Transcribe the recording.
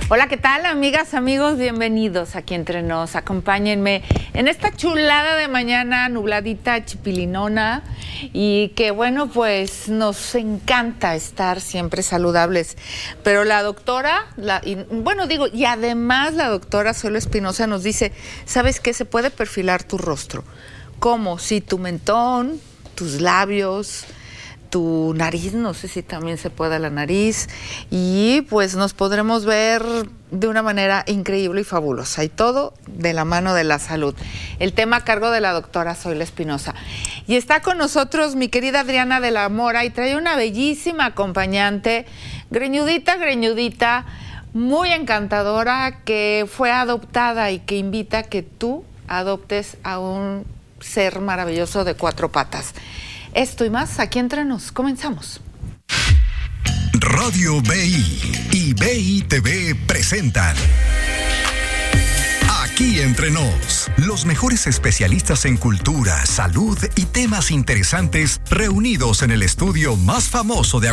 Hola, ¿qué tal, amigas, amigos? Bienvenidos aquí entre nos. Acompáñenme en esta chulada de mañana nubladita, chipilinona, y que, bueno, pues nos encanta estar siempre saludables. Pero la doctora, y además la doctora Zoilo Espinosa nos dice, ¿sabes qué? Se puede perfilar tu rostro. ¿Cómo? Si tu mentón, tus labios, tu nariz, no sé si también se pueda la nariz, y pues nos podremos ver de una manera increíble y fabulosa, y todo de la mano de la salud. El tema a cargo de la doctora Zoilo Espinosa. Y está con nosotros mi querida Adriana de la Mora, y trae una bellísima acompañante, greñudita, muy encantadora, que fue adoptada y que invita a que tú adoptes a un ser maravilloso de 4 patas. Esto y más aquí entre nos. Comenzamos. Radio BI y BI TV presentan Aquí entre nos, los mejores especialistas en cultura, salud y temas interesantes reunidos en el estudio más famoso de